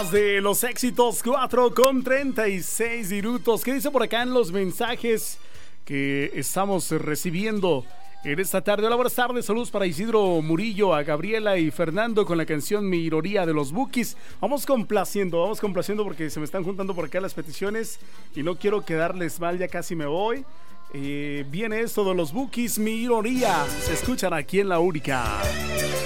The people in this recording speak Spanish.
más de los éxitos, 4:36 minutos. ¿Qué dice por acá en los mensajes que estamos recibiendo en esta tarde? Hola, buenas tardes, saludos para Isidro Murillo, a Gabriela y Fernando con la canción Mi Ironía de los Bukis. Vamos complaciendo porque se me están juntando por acá las peticiones y no quiero quedarles mal, ya casi me voy. Viene esto de los Bukis, Mi Ironía, se escuchan aquí en La Única.